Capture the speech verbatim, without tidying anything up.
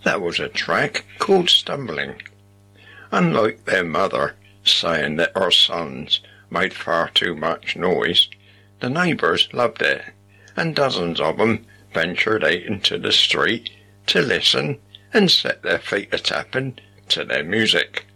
That was a track called Stumbling. Unlike their mother, saying that her sons made far too much noise, the neighbours loved it, and dozens of them ventured out into the street to listen and set their feet a-tapping to their music.